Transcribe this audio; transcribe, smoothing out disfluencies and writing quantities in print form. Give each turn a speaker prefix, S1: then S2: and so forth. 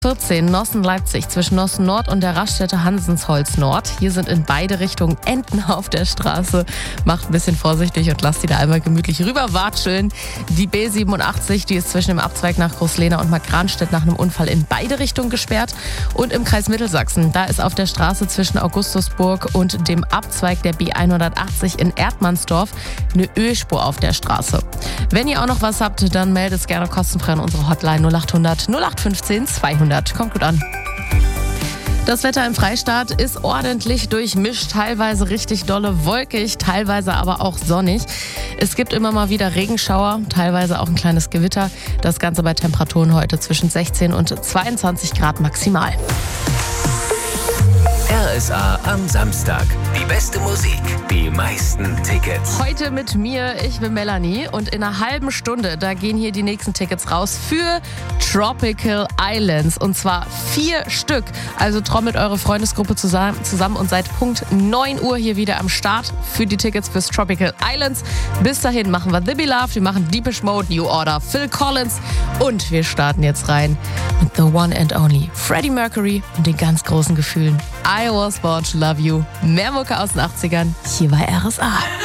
S1: 14 Nossen-Leipzig zwischen Nossen Nord und der Raststätte Hansensholz Nord. Hier sind in beide Richtungen Enten auf der Straße. Macht ein bisschen vorsichtig und lasst die da einmal gemütlich rüberwatscheln. Die B87, die ist zwischen dem Abzweig nach Großlehna und Markranstädt nach einem Unfall in beide Richtungen gesperrt. Und im Kreis Mittelsachsen, da ist auf der Straße zwischen Augustusburg und dem Abzweig der B180 in Erdmannsdorf eine Ölspur auf der Straße. Wenn ihr auch noch was habt, dann meldet es gerne kostenfrei an unsere Hotline 0800 0815 200. Kommt gut an. Das Wetter im Freistaat ist ordentlich durchmischt, teilweise richtig dolle wolkig, teilweise aber auch sonnig. Es gibt immer mal wieder Regenschauer, teilweise auch ein kleines Gewitter. Das Ganze bei Temperaturen heute zwischen 16 und 22 Grad maximal.
S2: RSA am Samstag. Die beste Musik, die meisten Tickets.
S1: Heute mit mir, ich bin Melanie und in einer halben Stunde, da gehen hier die nächsten Tickets raus für Tropical Islands. Und zwar 4 Stück. Also trommelt eure Freundesgruppe zusammen und seid Punkt 9 Uhr hier wieder am Start für die Tickets fürs Tropical Islands. Bis dahin machen wir The Beloved, wir machen Deepish Mode, New Order, Phil Collins und wir starten jetzt rein mit The One and Only Freddie Mercury und den ganz großen Gefühlen. I Was Born to Love You. Mehr Mucke aus den 80ern, hier bei RSA.